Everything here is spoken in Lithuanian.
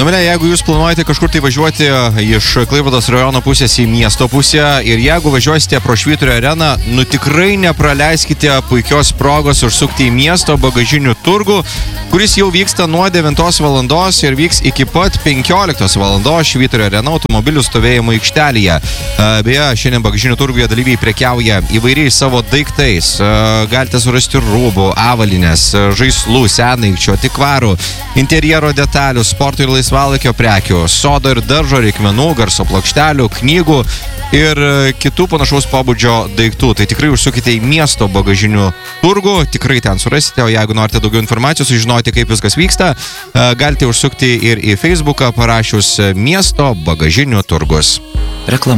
Nuomonė, jeigu jūs planuojate kažkur tai važiuoti iš Klaipėdos rajono pusės į miesto pusę ir jeigu važiuosite pro Švyturio areną, tikrai nepraleiskite puikios progos užsukti į miesto bagažinių turgų, kuris jau vyksta nuo 9 valandos ir vyks iki pat 15 valandos Švyturio arena automobilių stovėjimo aikštelėje. Beje, šiandien bagažinių turguje dalyviai prekiauja įvairiais savo daiktais. Galite surasti rūbų, avalinės, žaislų, senaikčio, tikvarų, interjero detalių, sporto ir laisvalaikio prekių, sodo ir daržo reikmenų, garso plokštelių, knygų ir kitų panašaus pobūdžio daiktų. Tai tikrai užsukite į miesto bagažinių turgų, tikrai ten surasite, o jeigu norite daugiau informacijos, sužinoti, kaip viskas vyksta, galite užsukti ir į Facebooką parašius miesto bagažinių turgus. Reklama.